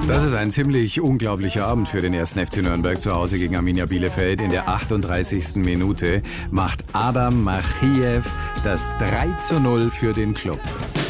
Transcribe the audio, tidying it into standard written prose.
Das ist ein ziemlich unglaublicher Abend für den 1. FC Nürnberg zu Hause gegen Arminia Bielefeld. In der 38. Minute macht Adam Machiev das 3:0 für den Klub.